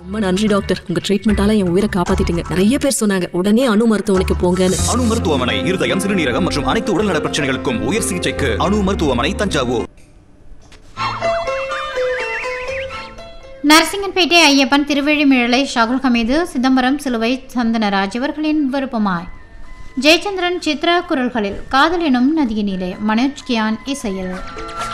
ரொம்ப நன்றி டாக்டர், உங்க ட்ரீட்மெண்டால என் உயிரை காப்பாத்திட்டீங்க. நிறைய பேர் சொன்னாங்க உடனே அணு மருத்துவமனைக்கு போங்கன்னு. அணு மருத்துவமனை இருதயம், சிறுநீரகம் மற்றும் அனைத்து உடல்நல பிரச்சனைகளுக்கும் உயர் சிகிச்சைக்கு அணு மருத்துவமனை, தஞ்சாவூர். நரசிங்கன்பேட்டை ஐயப்பன் திருவெழிமிழலை ஷாகுல் ஹமீது சிதம்பரம் சிலுவை சந்தனராஜ் இவர்களின் விருப்பமாய் ஜெயச்சந்திரன் சித்ரா குரல்களில் காதல் எனும் நதியினிலே மனோஜ் கியான் இசையில்.